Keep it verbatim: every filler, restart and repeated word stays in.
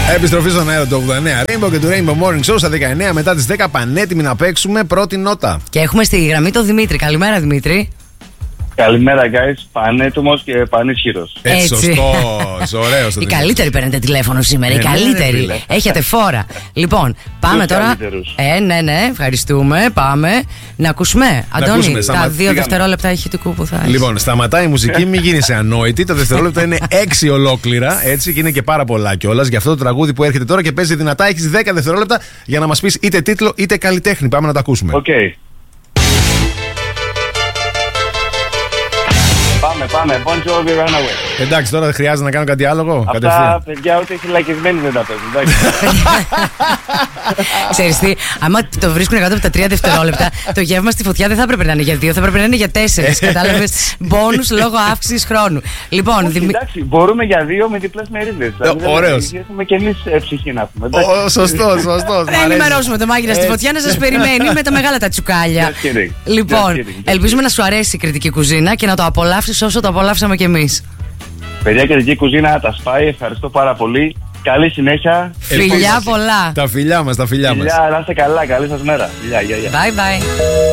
Επιστροφή στον αέρα του ογδόντα εννέα Rainbow και του Rainbow Morning Show στα δεκαεννέα μετά τις δέκα. Πανέτοιμοι να παίξουμε πρώτη νότα. Και έχουμε στη γραμμή τον Δημήτρη. Καλημέρα, Δημήτρη. Καλημέρα, guys. Πανέτοιμος και πανίσχυρος. Έτσι, σωστός, ωραίος. Οι καλύτεροι παίρνετε τηλέφωνο σήμερα. Οι Ε, καλύτεροι. ναι, Έχετε φόρα. Λοιπόν, πάμε Τους τώρα. καλύτερους. Ε, ναι, ναι, ευχαριστούμε. Πάμε να ακούσουμε. Αντώνη, ακούσουμε, τα σταμα- δύο πήγαμε. δευτερόλεπτα ηχητικού που θα έχεις. Λοιπόν, σταματάει η μουσική, μην γίνει ανόητη. Τα δευτερόλεπτα είναι έξι ολόκληρα. Έτσι, και είναι και πάρα πολλά κιόλας. Για αυτό το τραγούδι που έρχεται τώρα και παίζει δυνατά, έχεις δέκα δευτερόλεπτα για να μας πεις είτε τίτλο είτε καλλιτέχνη. Πάμε να το ακούσουμε. Οκ. Πάμε, πάμε. Bon Jovi Runaway. Εντάξει, τώρα δεν χρειάζεται να κάνω κάτι άλλο. Αυτά, παιδιά, ούτε οι φυλακισμένοι δεν τα παίζουν. εντάξει. Ξέρεις τι, άμα το βρίσκουν κάτω από τα τρία δευτερόλεπτα, το γεύμα στη φωτιά δεν θα έπρεπε να είναι για δύο, θα έπρεπε να είναι για τέσσερις. Κατάλαβες, μπόνους λόγω αύξησης χρόνου. Λοιπόν, Όχι, Δημη... εντάξει, μπορούμε για δύο με διπλές μερίδες. Δηλαδή, ωραίος. Έχουμε και εμείς ε, ψυχή να πούμε. εντάξει. Ω, σωστός, σωστός. να ενημερώσουμε το μάγειρα στη φωτιά να σας περιμένει με τα μεγάλα τα τσουκάλια. Just kidding. Λοιπόν, Just kidding, just ελπίζουμε να σου αρέσει η κριτική κουζίνα και να το απολαύσεις όσο το απολαύσαμε κι εμείς. Παιδιά, και δική κουζίνα τα σπάει. Ευχαριστώ πάρα πολύ. Καλή συνέχεια. Φιλιά πολλά. Τα φιλιά μας, τα φιλιά μας. Φιλιά, να είστε καλά. Καλή σας μέρα. Φιλιά, γεια, γεια. Bye bye.